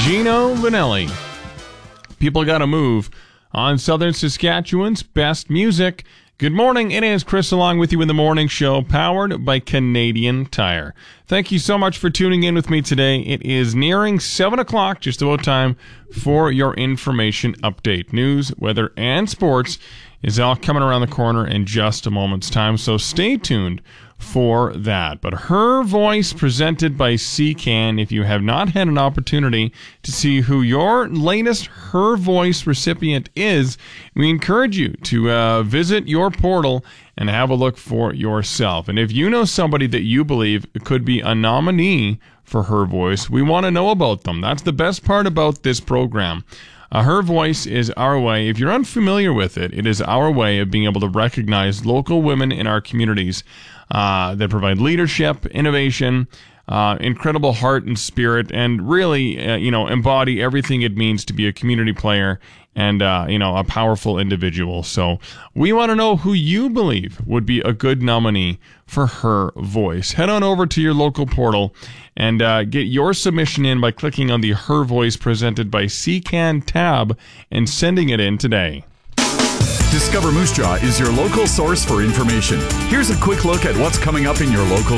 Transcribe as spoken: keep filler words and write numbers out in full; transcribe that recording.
Gino Vanelli. People Gotta Move on Southern Saskatchewan's best music. Good morning. It is Chris along with you in the morning show, powered by Canadian Tire. Thank you so much for tuning in with me today. It is nearing seven o'clock, just about time for your information update. News, weather, and sports is all coming around the corner in just a moment's time, so stay tuned for that. But Her Voice, presented by C CAN. If you have not had an opportunity to see who your latest Her Voice recipient is, we encourage you to uh, visit your portal and have a look for yourself. And if you know somebody that you believe could be a nominee for Her Voice, we want to know about them. That's the best part about this program. Uh, Her Voice is our way. If you're unfamiliar with it, it is our way of being able to recognize local women in our communities uh, that provide leadership, innovation, uh, incredible heart and spirit, and really, uh, you know, embody everything it means to be a community player and, uh, you know, a powerful individual. So we want to know who you believe would be a good nominee for Her Voice. Head on over to your local portal and uh, get your submission in by clicking on the Her Voice presented by C CAN tab and sending it in today. Discover Moose Jaw is your local source for information. Here's a quick look at what's coming up in your local